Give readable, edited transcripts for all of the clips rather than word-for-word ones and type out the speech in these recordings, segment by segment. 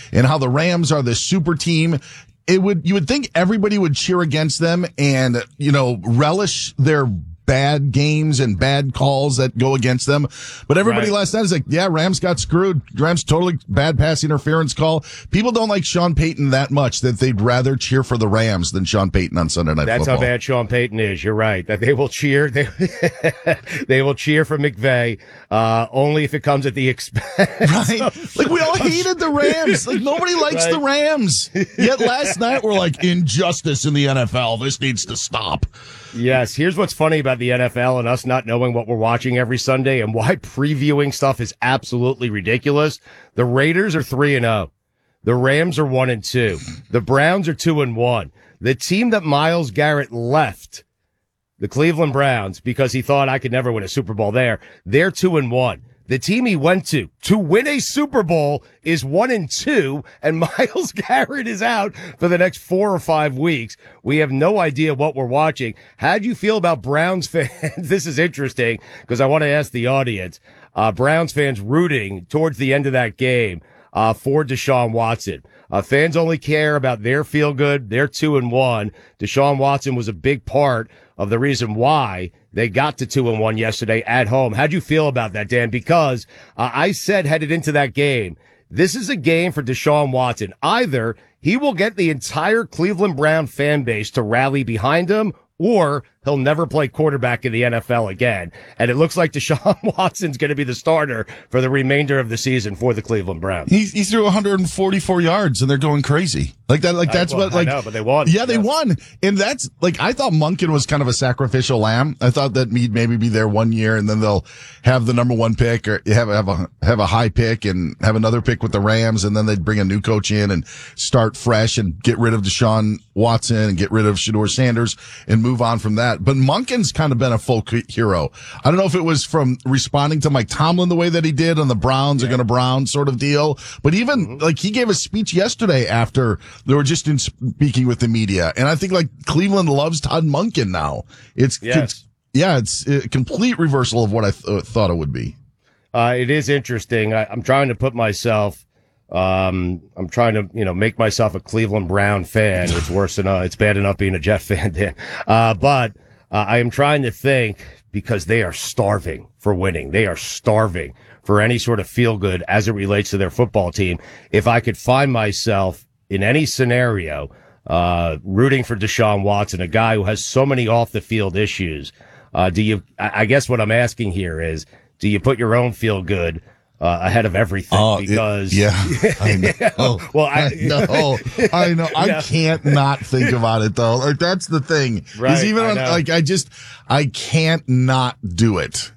and how the Rams are the super team. You would think everybody would cheer against them and, relish their bad games and bad calls that go against them. But everybody last night is like, yeah, Rams got screwed. Rams totally bad pass interference call. People don't like Sean Payton that much that they'd rather cheer for the Rams than Sean Payton on Sunday Night Football. That's how bad Sean Payton is. You're right. That they will cheer. They will cheer for McVay, only if it comes at the expense. Right. Like we all hated the Rams. Like nobody likes the Rams. Yet last night we're like, injustice in the NFL. This needs to stop. Yes, here's what's funny about the NFL and us not knowing what we're watching every Sunday and why previewing stuff is absolutely ridiculous. The Raiders are 3-0. The Rams are 1-2. The Browns are 2-1. The team that Myles Garrett left, the Cleveland Browns, because he thought I could never win a Super Bowl there, they're 2-1. The team he went to win a Super Bowl is 1-2, and Myles Garrett is out for the next 4 or 5 weeks. We have no idea what we're watching. How do you feel about Browns fans? This is interesting because I want to ask the audience. Browns fans rooting towards the end of that game for Deshaun Watson. Fans only care about their feel good. They're 2-1. Deshaun Watson was a big part of the reason why they got to 2-1 yesterday at home. How'd you feel about that, Dan? Because I said headed into that game, this is a game for Deshaun Watson. Either he will get the entire Cleveland Brown fan base to rally behind him, or he'll never play quarterback in the NFL again. And it looks like Deshaun Watson's going to be the starter for the remainder of the season for the Cleveland Browns. He threw 144 yards and they're going crazy. Like that, I know, but they won. Yeah, they won. And that's like, I thought Monken was kind of a sacrificial lamb. I thought that he'd maybe be there 1 year and then they'll have the number 1 pick or have a high pick and have another pick with the Rams. And then they'd bring a new coach in and start fresh and get rid of Deshaun Watson and get rid of Shedeur Sanders and move on from that. But Monken's kind of been a folk hero. I don't know if it was from responding to Mike Tomlin the way that he did on the Browns are going to Brown sort of deal. But even like he gave a speech yesterday after they were just in speaking with the media. And I think like Cleveland loves Todd Monken now. It's a complete reversal of what I thought it would be. It is interesting. I'm trying to put myself, I'm trying to, make myself a Cleveland Brown fan. It's worse than, it's bad enough being a Jet fan, Dan. But I am trying to think because they are starving for winning. They are starving for any sort of feel good as it relates to their football team. If I could find myself in any scenario, rooting for Deshaun Watson, a guy who has so many off the field issues, I guess what I'm asking here is, do you put your own feel good ahead of everything? I know. Well, I know. I can't not think about it though. Like that's the thing. Right. Even I can't not do it.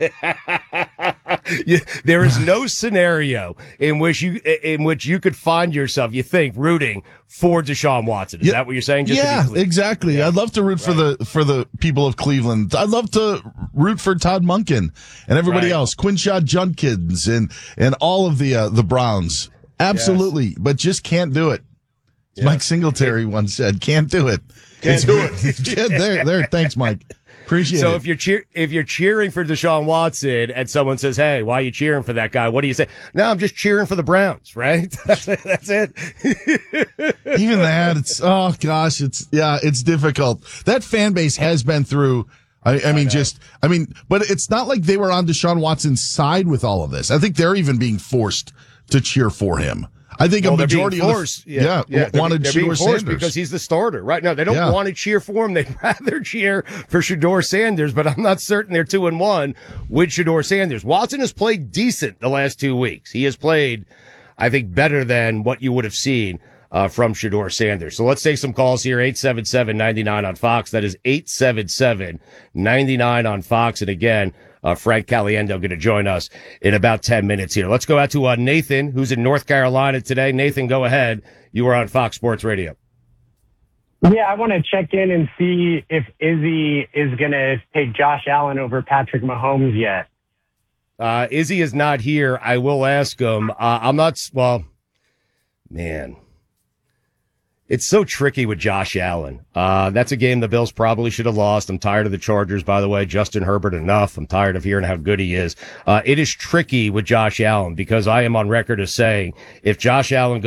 There is no scenario in which you could find yourself, you think, rooting for Deshaun Watson. Is that what you're saying? Exactly. Yeah. I'd love to root for the people of Cleveland. I'd love to root for Todd Monken and everybody else, Quinshad Judkins and all of the Browns. Absolutely. Yes. But just can't do it. Yes. Mike Singletary once said, can't do it. Can't do it. There. Thanks, Mike. Appreciate it. So if you're cheering for Deshaun Watson and someone says, "Hey, why are you cheering for that guy?" What do you say? No, I'm just cheering for the Browns, right? That's it. Even that, it's difficult. That fan base has been through. But it's not like they were on Deshaun Watson's side with all of this. I think they're even being forced to cheer for him. I think a majority wanted Shedeur Sanders because he's the starter. Right now, they don't want to cheer for him. They'd rather cheer for Shedeur Sanders, but I'm not certain they're 2-1 with Shedeur Sanders. Watson has played decent the last 2 weeks. He has played, I think, better than what you would have seen from Shedeur Sanders. So let's take some calls here. 877-99 on Fox. That is 877-99 on Fox. And again, Frank Caliendo going to join us in about 10 minutes here. Let's go out to Nathan, who's in North Carolina today. Nathan, go ahead. You are on Fox Sports Radio. Yeah, I want to check in and see if Izzy is going to take Josh Allen over Patrick Mahomes yet. Izzy is not here. I will ask him. Man. It's so tricky with Josh Allen. That's a game the Bills probably should have lost. I'm tired of the Chargers, by the way. Justin Herbert, enough. I'm tired of hearing how good he is. It is tricky with Josh Allen because I am on record as saying if Josh Allen